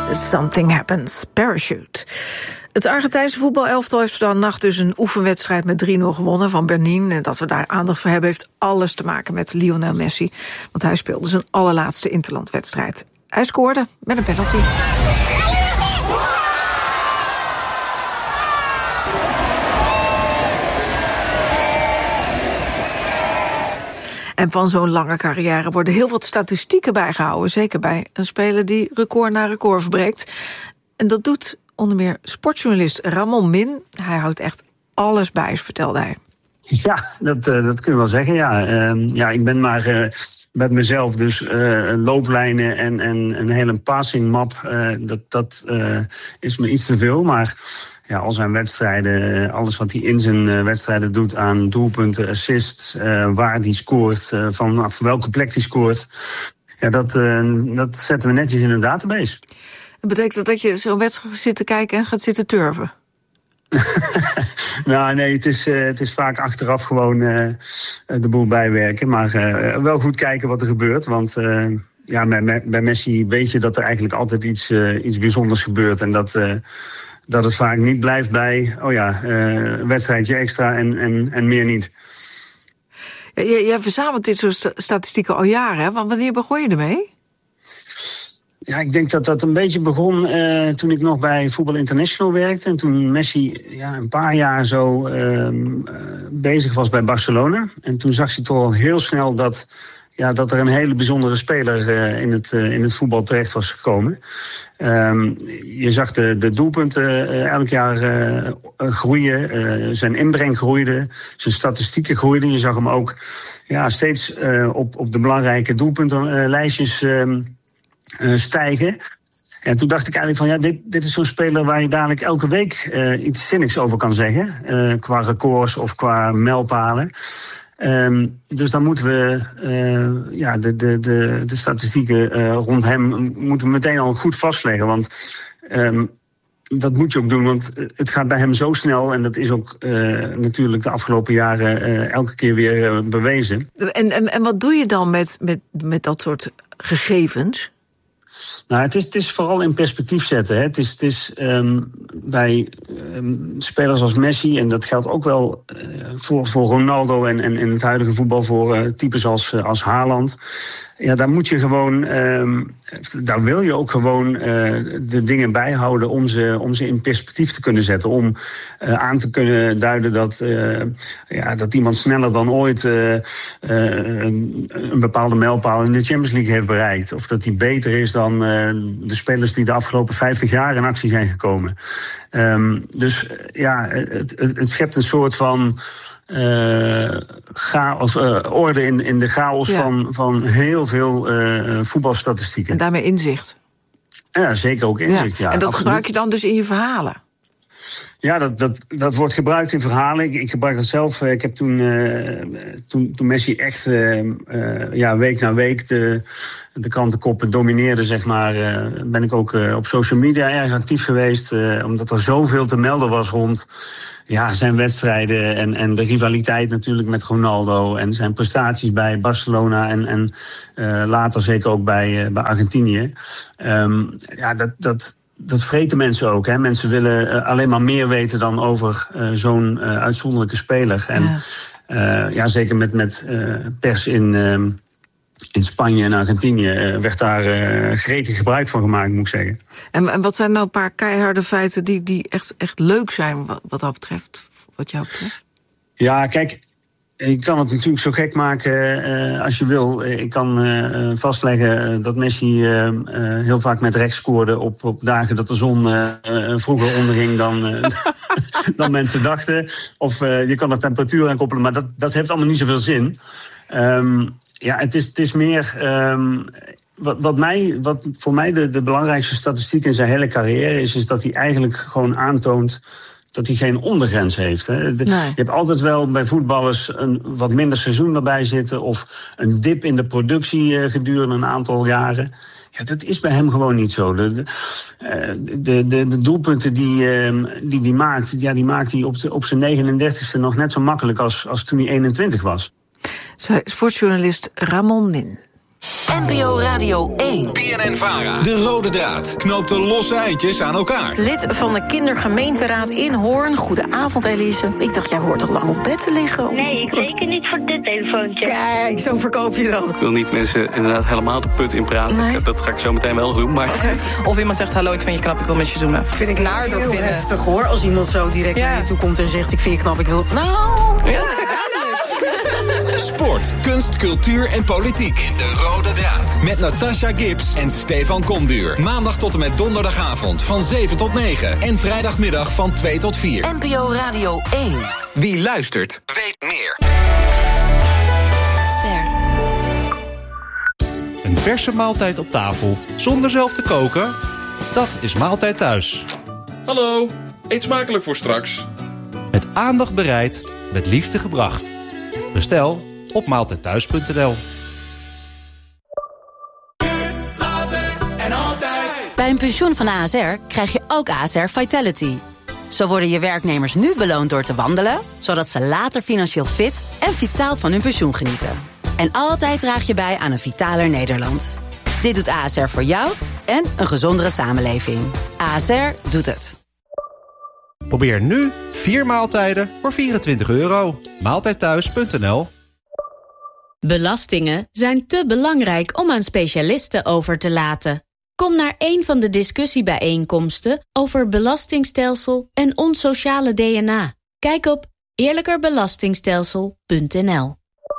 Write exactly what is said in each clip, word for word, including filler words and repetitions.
Something Happens, Parachute. Het Argentijnse voetbalelftal heeft vannacht dus een oefenwedstrijd met drie nul gewonnen van Benin. En dat we daar aandacht voor hebben heeft alles te maken met Lionel Messi. Want hij speelde zijn allerlaatste interlandwedstrijd. Hij scoorde met een penalty. En van zo'n lange carrière worden heel wat statistieken bijgehouden. Zeker bij een speler die record na record verbreekt. En dat doet onder meer sportjournalist Ramon Min. Hij houdt echt alles bij, vertelde hij. Ja, dat, uh, dat kun je wel zeggen, ja. Uh, ja, ik ben maar uh, met mezelf dus uh, looplijnen en, en een hele passing map. Uh, dat dat uh, is me iets te veel, maar ja, al zijn wedstrijden, alles wat hij in zijn uh, wedstrijden doet aan doelpunten, assists, uh, waar hij scoort, uh, van, van welke plek hij scoort. Ja, dat, uh, dat zetten we netjes in een database. Dat betekent dat je zo'n wedstrijd zit te kijken en gaat zitten turven? Nou, nee, het is, uh, het is vaak achteraf gewoon uh, de boel bijwerken. Maar uh, wel goed kijken wat er gebeurt. Want uh, ja, bij, bij Messi weet je dat er eigenlijk altijd iets, uh, iets bijzonders gebeurt. En dat, uh, dat het vaak niet blijft bij, oh ja, uh, een wedstrijdje extra en, en, en meer niet. Ja, jij verzamelt dit soort statistieken al jaren, hè? Want wanneer begon je ermee? Ja, ik denk dat dat een beetje begon uh, toen ik nog bij Voetbal International werkte. En toen Messi ja, een paar jaar zo uh, uh, bezig was bij Barcelona. En toen zag je toch al heel snel dat, ja, dat er een hele bijzondere speler uh, in, het, uh, in het voetbal terecht was gekomen. Um, je zag de, de doelpunten uh, elk jaar uh, groeien. Uh, zijn inbreng groeide, zijn statistieken groeiden. Je zag hem ook ja, steeds uh, op, op de belangrijke doelpuntenlijstjes Uh, Uh, stijgen. En toen dacht ik eigenlijk van ja, dit, dit is zo'n speler waar je dadelijk elke week uh, iets zinnigs over kan zeggen. Uh, qua records of qua mijlpalen. Um, dus dan moeten we uh, ja, de, de, de, de statistieken uh, rond hem moeten we meteen al goed vastleggen. Want um, dat moet je ook doen, want het gaat bij hem zo snel. En dat is ook uh, natuurlijk de afgelopen jaren uh, elke keer weer uh, bewezen. En, en, en wat doe je dan met, met, met dat soort gegevens? Nou, het is, het is vooral in perspectief zetten. Hè. Het is, het is um, bij um, spelers als Messi, en dat geldt ook wel uh, voor, voor Ronaldo en, en in het huidige voetbal voor uh, types als, uh, als Haaland. Ja, daar moet je gewoon, um, daar wil je ook gewoon uh, de dingen bijhouden om ze, om ze in perspectief te kunnen zetten. Om uh, aan te kunnen duiden dat, uh, ja, dat iemand sneller dan ooit uh, uh, een, een bepaalde mijlpaal in de Champions League heeft bereikt. Of dat hij beter is dan uh, de spelers die de afgelopen vijftig jaar in actie zijn gekomen. Um, dus ja, het, het, het schept een soort van Uh, chaos, uh, orde in, in de chaos ja. van, van heel veel uh, voetbalstatistieken. En daarmee inzicht. Ja, zeker ook inzicht, ja. ja en dat absoluut. gebruik je dan dus in je verhalen? Ja, dat, dat, dat wordt gebruikt in verhalen. Ik, ik gebruik dat zelf. Ik heb toen, uh, toen, toen Messi echt uh, uh, ja, week na week de, de krantenkoppen domineerde, zeg maar, uh, ben ik ook uh, op social media erg actief geweest. Uh, omdat er zoveel te melden was rond ja, zijn wedstrijden en, en de rivaliteit natuurlijk met Ronaldo en zijn prestaties bij Barcelona en, en uh, later zeker ook bij, uh, bij Argentinië. Um, ja, dat... dat Dat vreten mensen ook. Hè. Mensen willen uh, alleen maar meer weten dan over uh, zo'n uh, uitzonderlijke speler. En ja, uh, ja zeker met, met uh, pers in, uh, in Spanje en Argentinië uh, werd daar uh, gretig gebruik van gemaakt, moet ik zeggen. En, en wat zijn nou een paar keiharde feiten die, die echt, echt leuk zijn wat, wat dat betreft, wat jou betreft? Ja, kijk, je kan het natuurlijk zo gek maken uh, als je wil. Ik kan uh, vastleggen dat Messi uh, uh, heel vaak met rechts scoorde op, op dagen dat de zon uh, uh, vroeger onderging dan, uh, dan mensen dachten. Of uh, je kan er temperatuur aan koppelen, maar dat, dat heeft allemaal niet zoveel zin. Um, ja, het is, het is meer Um, Wat, wat, mij, wat voor mij de, de belangrijkste statistiek in zijn hele carrière is, is dat hij eigenlijk gewoon aantoont dat hij geen ondergrens heeft. Hè. De, nee. Je hebt altijd wel bij voetballers een wat minder seizoen erbij zitten of een dip in de productie uh, gedurende een aantal jaren. Ja, dat is bij hem gewoon niet zo. De, de, de, de, de doelpunten die hij uh, die, die maakt, ja, die maakt hij op, de, op zijn negenendertigste nog net zo makkelijk als, als toen hij eenentwintig was. Zij sportjournalist Ramon Min. N P O Radio één. B N N-Vara. De rode draad knoopt de losse eindjes aan elkaar. Lid van de kindergemeenteraad in Hoorn. Goedenavond, Elise. Ik dacht, jij hoort toch lang op bed te liggen? Nee, ik zeker niet voor dit telefoontje. Kijk, zo verkoop je dat. Ik wil niet mensen inderdaad helemaal de put in praten. Nee. Dat ga ik zo meteen wel doen. Maar... Okay. Of iemand zegt, hallo, ik vind je knap, ik wil met je zoenen. Vind ik naar heel vinden. Heftig, hoor. Als iemand zo direct ja. naar je toe komt en zegt, ik vind je knap, ik wil... Nou... Ja. Sport, kunst, cultuur en politiek. De rode draad. Met Natasha Gibbs en Stefan Komduur. Maandag tot en met donderdagavond van zeven tot negen. En vrijdagmiddag van twee tot vier. N P O Radio één. Wie luistert, weet meer. Ster. Een verse maaltijd op tafel, zonder zelf te koken? Dat is Maaltijd Thuis. Hallo, eet smakelijk voor straks. Met aandacht bereid, met liefde gebracht. Bestel op maaltijdthuis punt n l. Bij een pensioen van A S R krijg je ook A S R Vitality. Zo worden je werknemers nu beloond door te wandelen, zodat ze later financieel fit en vitaal van hun pensioen genieten. En altijd draag je bij aan een vitaler Nederland. Dit doet A S R voor jou en een gezondere samenleving. A S R doet het. Probeer nu vier maaltijden voor vierentwintig euro. maaltijdthuis punt n l. Belastingen zijn te belangrijk om aan specialisten over te laten. Kom naar een van de discussiebijeenkomsten over belastingstelsel en ons sociale D N A. Kijk op eerlijkerbelastingstelsel punt n l.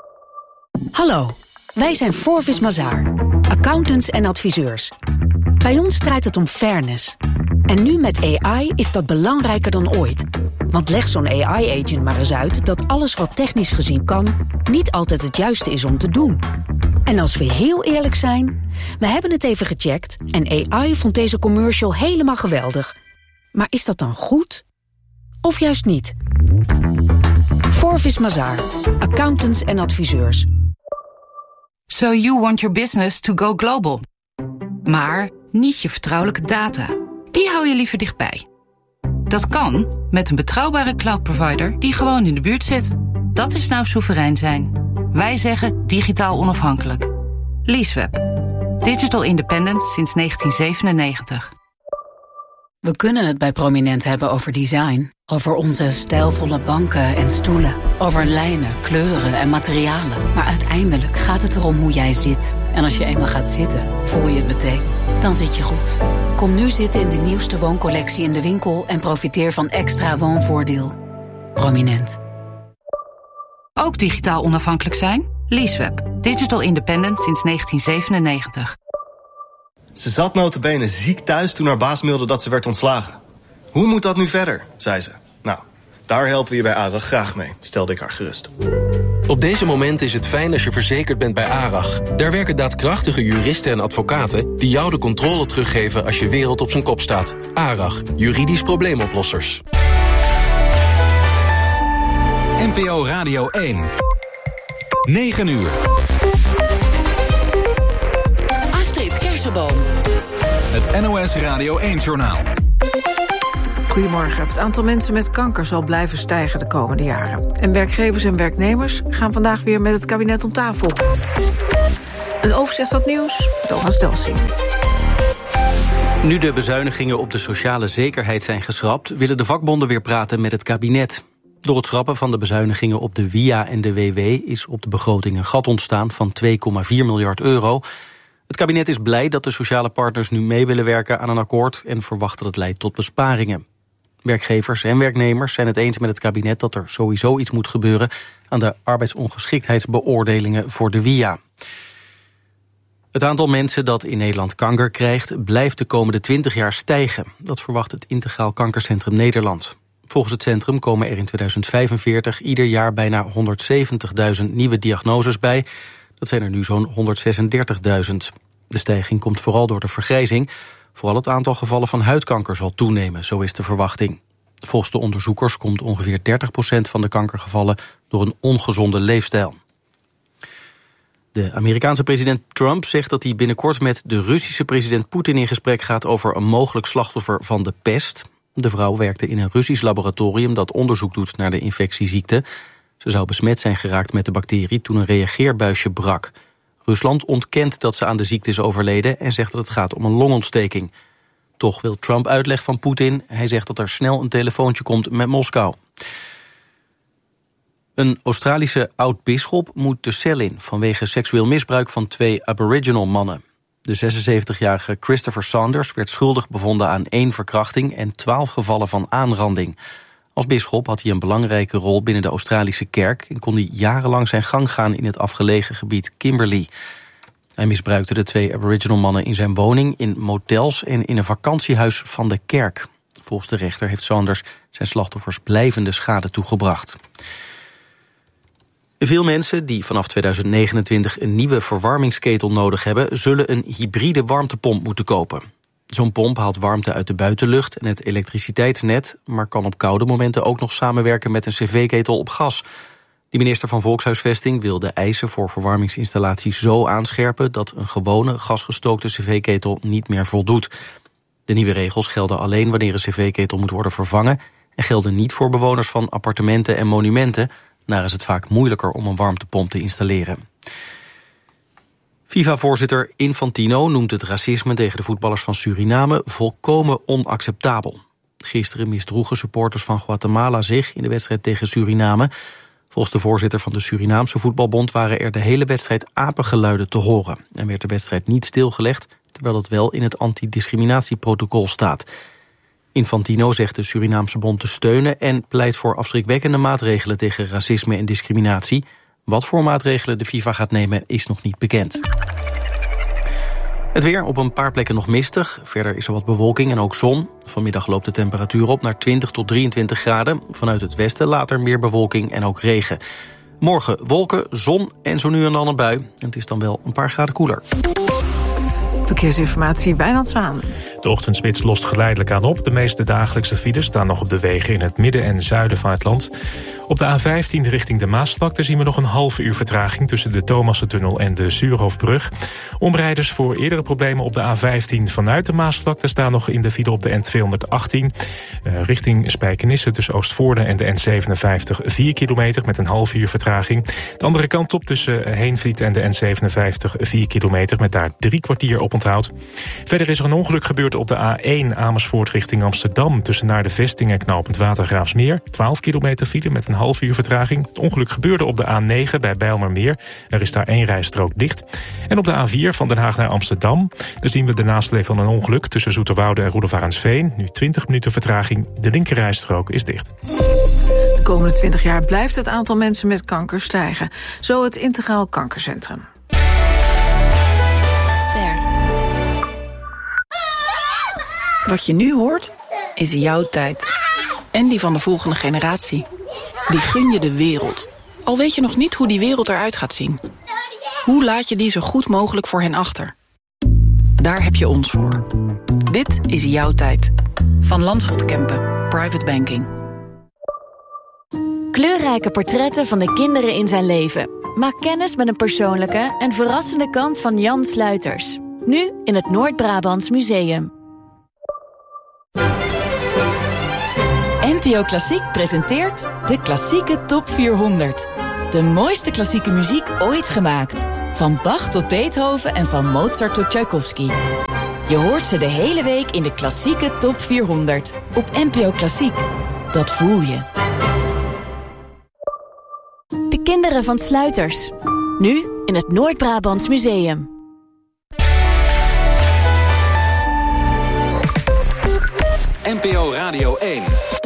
Hallo, wij zijn Forvis Mazars, accountants en adviseurs. Bij ons draait het om fairness. En nu met A I is dat belangrijker dan ooit. Want leg zo'n A I-agent maar eens uit dat alles wat technisch gezien kan, niet altijd het juiste is om te doen. En als we heel eerlijk zijn, we hebben het even gecheckt en A I vond deze commercial helemaal geweldig. Maar is dat dan goed? Of juist niet? Forvis Mazars, accountants en adviseurs. So you want your business to go global. Maar niet je vertrouwelijke data. Die hou je liever dichtbij. Dat kan met een betrouwbare cloud provider die gewoon in de buurt zit. Dat is nou soeverein zijn. Wij zeggen digitaal onafhankelijk. Leaseweb. Digital independence sinds negentien zevenennegentig. We kunnen het bij Prominent hebben over design. Over onze stijlvolle banken en stoelen. Over lijnen, kleuren en materialen. Maar uiteindelijk gaat het erom hoe jij zit. En als je eenmaal gaat zitten, voel je het meteen. Dan zit je goed. Kom nu zitten in de nieuwste wooncollectie in de winkel en profiteer van extra woonvoordeel. Prominent. Ook digitaal onafhankelijk zijn? Leaseweb. Digital independent sinds negentien zevenennegentig. Ze zat nota bene ziek thuis toen haar baas mailde dat ze werd ontslagen. Hoe moet dat nu verder, zei ze. Nou, daar helpen we je bij ARAG graag mee, stelde ik haar gerust. Op deze momenten is het fijn als je verzekerd bent bij ARAG. Daar werken daadkrachtige juristen en advocaten die jou de controle teruggeven als je wereld op zijn kop staat. ARAG, juridisch probleemoplossers. N P O Radio één. negen uur. Astrid Kersenboom. Het N O S Radio één-journaal. Goedemorgen. Het aantal mensen met kanker zal blijven stijgen de komende jaren. En werkgevers en werknemers gaan vandaag weer met het kabinet om tafel. Een overzicht van het nieuws, Thomas Delsing. Nu de bezuinigingen op de sociale zekerheid zijn geschrapt, willen de vakbonden weer praten met het kabinet. Door het schrappen van de bezuinigingen op de W I A en de W W is op de begroting een gat ontstaan van twee komma vier miljard euro. Het kabinet is blij dat de sociale partners nu mee willen werken aan een akkoord en verwacht dat het leidt tot besparingen. Werkgevers en werknemers zijn het eens met het kabinet dat er sowieso iets moet gebeuren aan de arbeidsongeschiktheidsbeoordelingen voor de W I A. Het aantal mensen dat in Nederland kanker krijgt blijft de komende twintig jaar stijgen. Dat verwacht het Integraal Kankercentrum Nederland. Volgens het centrum komen er in tweeduizend vijfenveertig ieder jaar bijna honderdzeventigduizend nieuwe diagnoses bij. Dat zijn er nu zo'n honderdzesendertigduizend. De stijging komt vooral door de vergrijzing. Vooral het aantal gevallen van huidkanker zal toenemen, zo is de verwachting. Volgens de onderzoekers komt ongeveer dertig procent van de kankergevallen door een ongezonde leefstijl. De Amerikaanse president Trump zegt dat hij binnenkort met de Russische president Poetin in gesprek gaat over een mogelijk slachtoffer van de pest. De vrouw werkte in een Russisch laboratorium dat onderzoek doet naar de infectieziekte. Ze zou besmet zijn geraakt met de bacterie toen een reageerbuisje brak. Rusland ontkent dat ze aan de ziekte is overleden en zegt dat het gaat om een longontsteking. Toch wil Trump uitleg van Poetin. Hij zegt dat er snel een telefoontje komt met Moskou. Een Australische oud-bisschop moet de cel in vanwege seksueel misbruik van twee aboriginal mannen. De zesenzeventigjarige Christopher Saunders werd schuldig bevonden aan één verkrachting en twaalf gevallen van aanranding. Als bisschop had hij een belangrijke rol binnen de Australische kerk en kon hij jarenlang zijn gang gaan in het afgelegen gebied Kimberley. Hij misbruikte de twee aboriginal mannen in zijn woning, in motels en in een vakantiehuis van de kerk. Volgens de rechter heeft Saunders zijn slachtoffers blijvende schade toegebracht. Veel mensen die vanaf tweeduizend negenentwintig een nieuwe verwarmingsketel nodig hebben, zullen een hybride warmtepomp moeten kopen. Zo'n pomp haalt warmte uit de buitenlucht en het elektriciteitsnet, maar kan op koude momenten ook nog samenwerken met een cv-ketel op gas. De minister van Volkshuisvesting wil de eisen voor verwarmingsinstallaties zo aanscherpen dat een gewone gasgestookte cv-ketel niet meer voldoet. De nieuwe regels gelden alleen wanneer een cv-ketel moet worden vervangen en gelden niet voor bewoners van appartementen en monumenten. Daar is het vaak moeilijker om een warmtepomp te installeren. FIFA-voorzitter Infantino noemt het racisme tegen de voetballers van Suriname volkomen onacceptabel. Gisteren misdroegen supporters van Guatemala zich in de wedstrijd tegen Suriname. Volgens de voorzitter van de Surinaamse voetbalbond waren er de hele wedstrijd apengeluiden te horen. En werd de wedstrijd niet stilgelegd, terwijl het wel in het antidiscriminatieprotocol staat. Infantino zegt de Surinaamse bond te steunen en pleit voor afschrikwekkende maatregelen tegen racisme en discriminatie. Wat voor maatregelen de FIFA gaat nemen is nog niet bekend. Het weer, op een paar plekken nog mistig. Verder is er wat bewolking en ook zon. Vanmiddag loopt de temperatuur op naar twintig tot drieëntwintig graden. Vanuit het westen later meer bewolking en ook regen. Morgen wolken, zon en zo nu en dan een bui. En het is dan wel een paar graden koeler. Verkeersinformatie, Wijnand Zwaan. De ochtendspits lost geleidelijk aan op. De meeste dagelijkse files staan nog op de wegen in het midden en zuiden van het land. Op de A vijftien richting de Maasvlakte zien we nog een half uur vertraging tussen de Thomassentunnel en de Suurhoofdbrug. Omrijders voor eerdere problemen op de A vijftien vanuit de Maasvlakte staan nog in de file op de N tweehonderdachttien. Uh, richting Spijkenisse tussen Oostvoorne en de N zevenenvijftig vier kilometer met een half uur vertraging. De andere kant op tussen Heenvliet en de N zevenenvijftig vier kilometer met daar drie kwartier op onthoud. Verder is er een ongeluk gebeurd op de A één Amersfoort richting Amsterdam tussen naar de Vesting en knooppunt Watergraafsmeer. twaalf kilometer file met een half uur vertraging. Het ongeluk gebeurde op de A negen bij Bijlmermeer. Er is daar één rijstrook dicht. En op de A vier van Den Haag naar Amsterdam. Daar zien we de nasleep van een ongeluk tussen Zoeterwoude en Roelevarensveen. Nu twintig minuten vertraging. De linkerrijstrook is dicht. De komende twintig jaar blijft het aantal mensen met kanker stijgen. Zo het Integraal Kankercentrum. Ster. Wat je nu hoort, is jouw tijd. En die van de volgende generatie. Die gun je de wereld. Al weet je nog niet hoe die wereld eruit gaat zien. Hoe laat je die zo goed mogelijk voor hen achter? Daar heb je ons voor. Dit is jouw tijd. Van Landschot Kempen. Private Banking. Kleurrijke portretten van de kinderen in zijn leven. Maak kennis met een persoonlijke en verrassende kant van Jan Sluiters. Nu in het Noord-Brabants Museum. N P O Klassiek presenteert de Klassieke Top vierhonderd. De mooiste klassieke muziek ooit gemaakt. Van Bach tot Beethoven en van Mozart tot Tchaikovsky. Je hoort ze de hele week in de Klassieke Top vierhonderd. Op N P O Klassiek. Dat voel je. De kinderen van Sluiters. Nu in het Noord-Brabants Museum. N P O Radio één.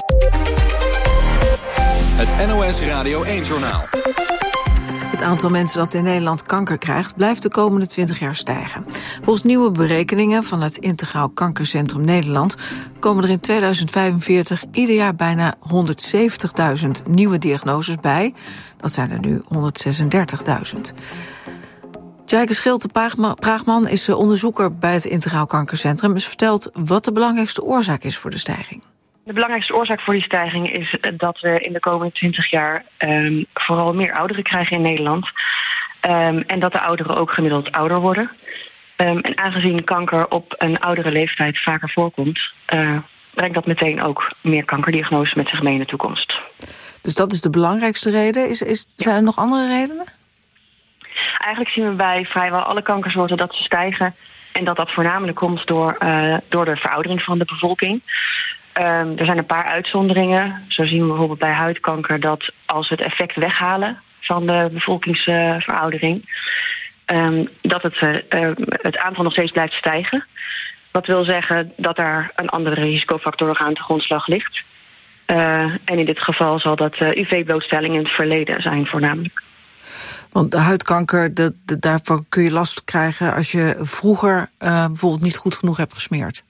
Het N O S Radio één-journaal. Het aantal mensen dat in Nederland kanker krijgt blijft de komende twintig jaar stijgen. Volgens nieuwe berekeningen van het Integraal Kankercentrum Nederland komen er in tweeduizend vijfenveertig ieder jaar bijna honderdzeventigduizend nieuwe diagnoses bij. Dat zijn er nu honderdzesendertigduizend. Tjijke Schilte-Praagman is onderzoeker bij het Integraal Kankercentrum. Ze vertelt wat de belangrijkste oorzaak is voor de stijging. De belangrijkste oorzaak voor die stijging is dat we in de komende twintig jaar um, vooral meer ouderen krijgen in Nederland. Um, en dat de ouderen ook gemiddeld ouder worden. Um, en aangezien kanker op een oudere leeftijd vaker voorkomt, uh, brengt dat meteen ook meer kankerdiagnoses met zich mee in de toekomst. Dus dat is de belangrijkste reden. Is, is, zijn er nog andere redenen? Eigenlijk zien we bij vrijwel alle kankersoorten dat ze stijgen. En dat dat voornamelijk komt door, uh, door de veroudering van de bevolking. Um, er zijn een paar uitzonderingen. Zo zien we bijvoorbeeld bij huidkanker dat als we het effect weghalen van de bevolkingsveroudering, um, dat het, uh, het aantal nog steeds blijft stijgen. Dat wil zeggen dat daar een andere risicofactor nog aan de grondslag ligt. Uh, en in dit geval zal dat uh, U V-blootstelling in het verleden zijn voornamelijk. Want de huidkanker, de, de, daarvan kun je last krijgen als je vroeger uh, bijvoorbeeld niet goed genoeg hebt gesmeerd.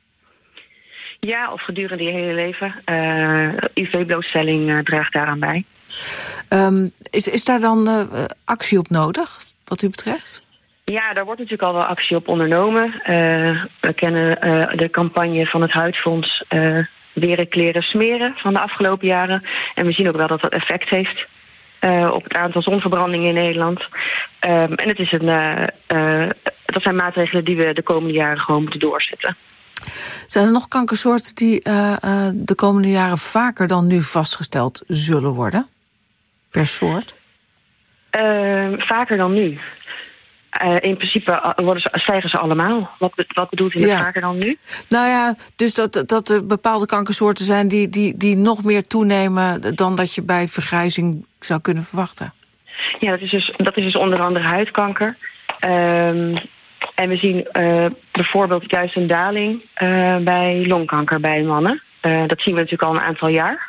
Ja, of gedurende je hele leven. Uh, U V-blootstelling uh, draagt daaraan bij. Um, is, is daar dan uh, actie op nodig, wat u betreft? Ja, daar wordt natuurlijk al wel actie op ondernomen. Uh, we kennen uh, de campagne van het Huidfonds uh, Weren, kleren, smeren van de afgelopen jaren. En we zien ook wel dat dat effect heeft uh, op het aantal zonverbrandingen in Nederland. Um, en het is een, uh, uh, dat zijn maatregelen die we de komende jaren gewoon moeten doorzetten. Zijn er nog kankersoorten die uh, uh, de komende jaren vaker dan nu vastgesteld zullen worden? Per soort? Uh, vaker dan nu. Uh, in principe worden ze, stijgen ze allemaal. Wat, wat bedoelt u met ja. vaker dan nu? Nou ja, dus dat, dat er bepaalde kankersoorten zijn die, die, die nog meer toenemen dan dat je bij vergrijzing zou kunnen verwachten. Ja, dat is dus, dat is dus onder andere huidkanker. Um, en we zien uh, bijvoorbeeld juist een daling uh, bij longkanker bij mannen. Uh, dat zien we natuurlijk al een aantal jaar.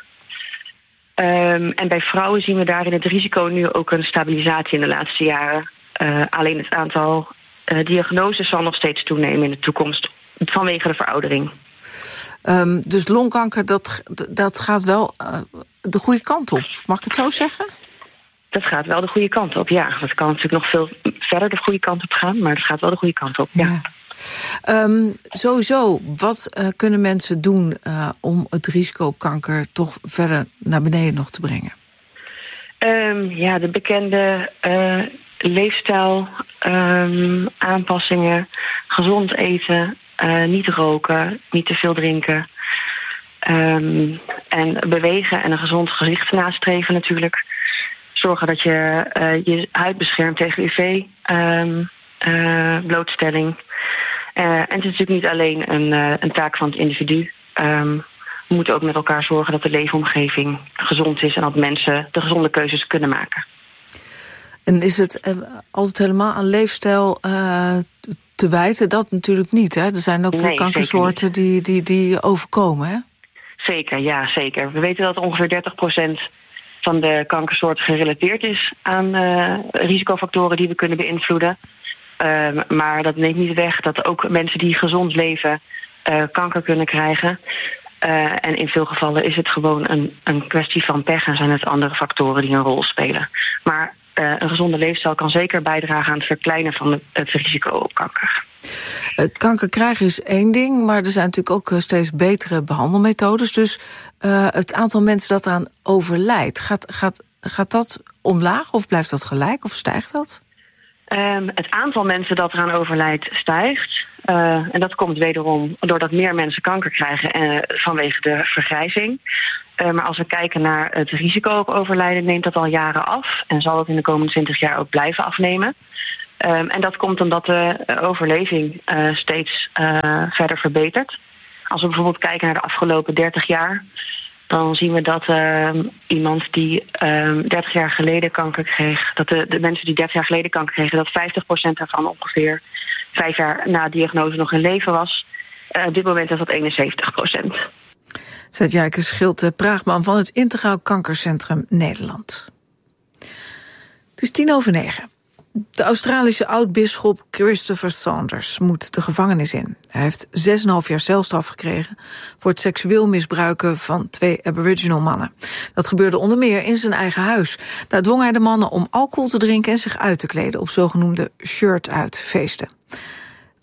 Um, en bij vrouwen zien we daarin het risico nu ook een stabilisatie in de laatste jaren. Uh, alleen het aantal uh, diagnoses zal nog steeds toenemen in de toekomst vanwege de veroudering. Um, dus longkanker, dat, dat gaat wel uh, de goede kant op. Mag ik het zo zeggen? Dat gaat wel de goede kant op, ja. Dat kan natuurlijk nog veel verder de goede kant op gaan, maar het gaat wel de goede kant op, ja. ja. Um, sowieso, wat uh, kunnen mensen doen uh, om het risico op kanker toch verder naar beneden nog te brengen? Um, ja, de bekende uh, leefstijl, um, aanpassingen, gezond eten, uh, niet roken, niet te veel drinken. Um, en bewegen en een gezond gezicht nastreven natuurlijk. Zorgen dat je uh, je huid beschermt tegen U V, um, uh, blootstelling. Uh, en het is natuurlijk niet alleen een, uh, een taak van het individu. Um, we moeten ook met elkaar zorgen dat de leefomgeving gezond is en dat mensen de gezonde keuzes kunnen maken. En is het uh, altijd helemaal aan leefstijl uh, te wijten? Dat natuurlijk niet, hè? Er zijn ook nee, kankersoorten die, die, die overkomen, hè? Zeker, ja, zeker. We weten dat ongeveer dertig procent van de kankersoorten gerelateerd is aan uh, risicofactoren die we kunnen beïnvloeden. Uh, maar dat neemt niet weg dat ook mensen die gezond leven uh, kanker kunnen krijgen. Uh, en in veel gevallen is het gewoon een, een kwestie van pech en zijn het andere factoren die een rol spelen. Maar uh, een gezonde leefstijl kan zeker bijdragen aan het verkleinen van het, het risico op kanker. Uh, kanker krijgen is één ding, maar er zijn natuurlijk ook uh, steeds betere behandelmethodes. Dus uh, het aantal mensen dat eraan overlijdt, gaat, gaat, gaat dat omlaag of blijft dat gelijk of stijgt dat? Um, het aantal mensen dat eraan overlijdt stijgt. Uh, en dat komt wederom doordat meer mensen kanker krijgen uh, vanwege de vergrijzing. Uh, maar als we kijken naar het risico op overlijden, neemt dat al jaren af. En zal dat in de komende twintig jaar ook blijven afnemen. Um, en dat komt omdat de overleving uh, steeds uh, verder verbetert. Als we bijvoorbeeld kijken naar de afgelopen dertig jaar, dan zien we dat uh, iemand die um, dertig jaar geleden kanker kreeg, dat de, de mensen die dertig jaar geleden kanker kregen, dat vijftig procent daarvan ongeveer vijf jaar na diagnose nog in leven was. Uh, op dit moment is dat eenenzeventig procent. Zet Jijke Schilte, Praagman van het Integraal Kankercentrum Nederland. Het is tien over negen. De Australische oud-bisschop Christopher Saunders moet de gevangenis in. Hij heeft zes en een half jaar celstraf gekregen voor het seksueel misbruiken van twee Aboriginal mannen. Dat gebeurde onder meer in zijn eigen huis. Daar dwong hij de mannen om alcohol te drinken en zich uit te kleden op zogenoemde shirt-out feesten.